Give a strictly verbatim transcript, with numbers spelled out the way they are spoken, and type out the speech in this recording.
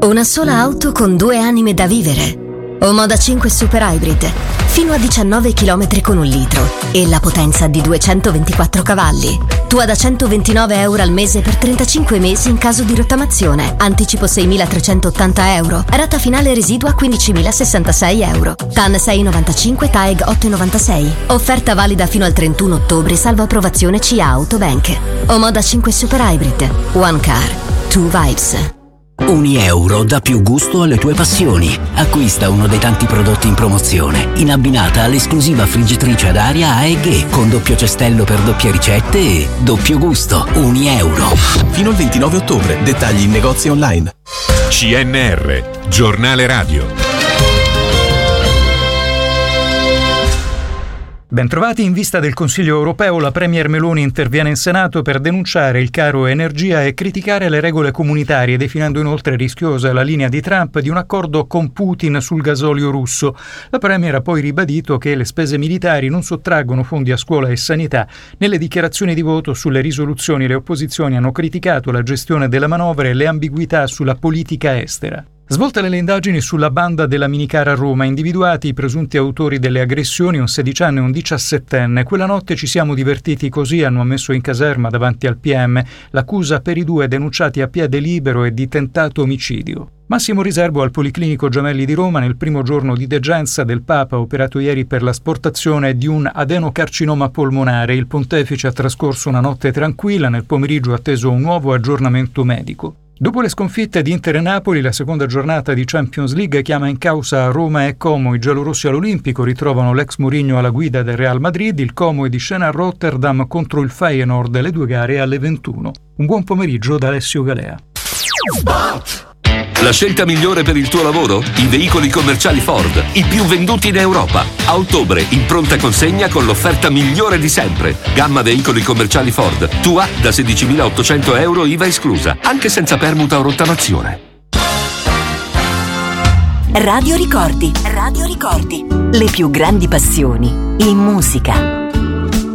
Una sola auto con due anime da vivere. Omoda cinque Super Hybrid, fino a diciannove chilometri con un litro e la potenza di duecentoventiquattro cavalli. Tua da centoventinove euro al mese per trentacinque mesi in caso di rottamazione. Anticipo seimilatrecentottanta euro. Rata finale residua quindicimilasessantasei euro. T A N sei virgola novantacinque, T A E G otto virgola novantasei. Offerta valida fino al trentuno ottobre, salvo approvazione C A Autobank. Omoda cinque Super Hybrid. One car, two vibes. Unieuro dà più gusto alle tue passioni. Acquista uno dei tanti prodotti in promozione, in abbinata all'esclusiva friggitrice ad aria A E G con doppio cestello per doppie ricette e doppio gusto. Unieuro. Fino al ventinove ottobre. Dettagli in negozi online. C N R, giornale radio. Bentrovati. In vista del Consiglio europeo, la Premier Meloni interviene in Senato per denunciare il caro energia e criticare le regole comunitarie, definendo inoltre rischiosa la linea di Trump di un accordo con Putin sul gasolio russo. La Premier ha poi ribadito che le spese militari non sottraggono fondi a scuola e sanità. Nelle dichiarazioni di voto sulle risoluzioni, le opposizioni hanno criticato la gestione della manovra e le ambiguità sulla politica estera. Svolte le indagini sulla banda della minicar a Roma, individuati i presunti autori delle aggressioni, un sedicenne e un diciassettenne. Quella notte ci siamo divertiti così, hanno ammesso in caserma davanti al P M. L'accusa per i due denunciati a piede libero è di tentato omicidio. Massimo riservo al Policlinico Gemelli di Roma nel primo giorno di degenza del Papa, operato ieri per l'asportazione di un adenocarcinoma polmonare. Il pontefice ha trascorso una notte tranquilla, nel pomeriggio ha atteso un nuovo aggiornamento medico. Dopo le sconfitte di Inter e Napoli, la seconda giornata di Champions League chiama in causa Roma e Como. I giallorossi all'Olimpico ritrovano l'ex Mourinho alla guida del Real Madrid. Il Como è di scena a Rotterdam contro il Feyenoord, le due gare alle ventuno. Un buon pomeriggio da Alessio Galea. La scelta migliore per il tuo lavoro? I veicoli commerciali Ford, i più venduti in Europa. A ottobre in pronta consegna con l'offerta migliore di sempre. Gamma veicoli commerciali Ford, tua da sedicimilaottocento euro I V A esclusa, anche senza permuta o rottamazione. Radio Ricordi, Radio Ricordi, le più grandi passioni in musica.